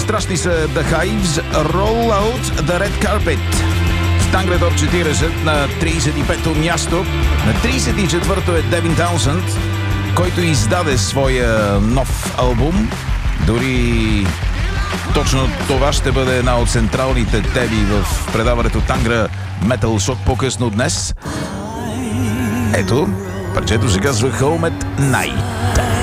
Страшни са The Hives, Roll Out the Red Carpet. В Тангра Топ 40 на 35-то място. На 34-то е Девин Таунсънд, който издаде своя нов албум. Дори точно това ще бъде една от централните теми в предаването Тангра Metal Shock по-късно днес. Ето, парчето се казва Home at Night.